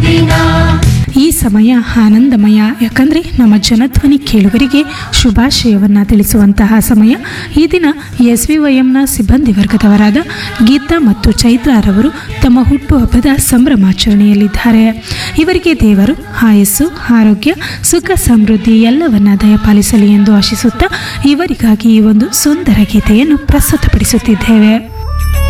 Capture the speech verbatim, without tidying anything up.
ಸುದಿನ. ಈ ಸಮಯ ಆನಂದಮಯ, ಯಾಕಂದರೆ ನಮ್ಮ ಜನಧ್ವನಿ ಕೇಳುಗರಿಗೆ ಶುಭಾಶಯವನ್ನು ತಿಳಿಸುವಂತಹ ಸಮಯ. ಈ ದಿನ ಎಸ್ ವಿ ವೈ ಎಂನ ಸಿಬ್ಬಂದಿ ವರ್ಗದವರಾದ ಗೀತಾ ಮತ್ತು ಚೈತ್ರಾರವರು ತಮ್ಮ ಹುಟ್ಟುಹಬ್ಬದ ಸಂಭ್ರಮಾಚರಣೆಯಲ್ಲಿದ್ದಾರೆ. ಇವರಿಗೆ ದೇವರು ಆಯಸ್ಸು, ಆರೋಗ್ಯ, ಸುಖ, ಸಮೃದ್ಧಿ ಎಲ್ಲವನ್ನ ದಯಪಾಲಿಸಲಿ ಎಂದು ಆಶಿಸುತ್ತಾ ಇವರಿಗಾಗಿ ಈ ಒಂದು ಸುಂದರ ಗೀತೆಯನ್ನು ಪ್ರಸ್ತುತಪಡಿಸುತ್ತಿದ್ದೇವೆ.